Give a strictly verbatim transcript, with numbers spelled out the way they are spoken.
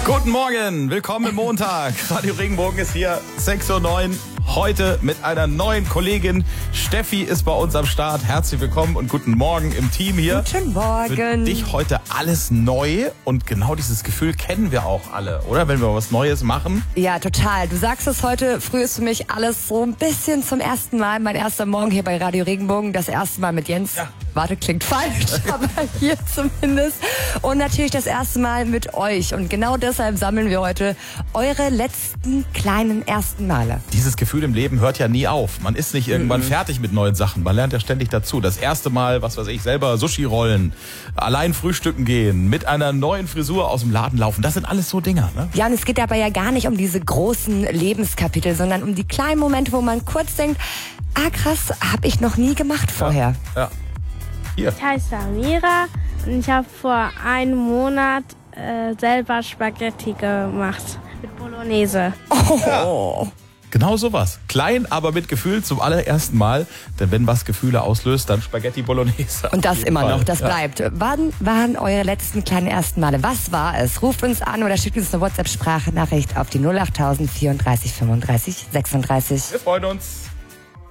Guten Morgen, willkommen im Montag. Radio Regenbogen ist hier, sechs Uhr neun. Heute mit einer neuen Kollegin. Steffi ist bei uns am Start. Herzlich willkommen und guten Morgen im Team hier. Guten Morgen. Für dich heute alles neu und genau dieses Gefühl kennen wir auch alle, oder? Wenn wir was Neues machen. Ja, total. Du sagst es heute, früh ist für mich alles so ein bisschen zum ersten Mal. Mein erster Morgen hier bei Radio Regenbogen, das erste Mal mit Jens. Ja. Warte, klingt falsch, aber hier zumindest. Und natürlich das erste Mal mit euch. Und genau deshalb sammeln wir heute eure letzten kleinen ersten Male. Dieses Gefühl im Leben hört ja nie auf. Man ist nicht irgendwann mhm. fertig mit neuen Sachen. Man lernt ja ständig dazu. Das erste Mal, was weiß ich, selber Sushi rollen, allein frühstücken gehen, mit einer neuen Frisur aus dem Laden laufen. Das sind alles so Dinger, ne? Ja, und es geht dabei ja gar nicht um diese großen Lebenskapitel, sondern um die kleinen Momente, wo man kurz denkt, ah krass, habe ich noch nie gemacht vorher. Ja. ja. Hier. Ich heiße Amira und ich habe vor einem Monat äh, selber Spaghetti gemacht mit Bolognese. Oh. Ja. Genau sowas. Klein, aber mit Gefühl zum allerersten Mal. Denn wenn was Gefühle auslöst, dann Spaghetti Bolognese. Und das immer Fall. noch, das ja. bleibt. Wann waren eure letzten kleinen ersten Male? Was war es? Ruft uns an oder schickt uns eine WhatsApp-Sprachnachricht auf die null acht tausend vierunddreißig fünfunddreißig sechsunddreißig. Wir freuen uns.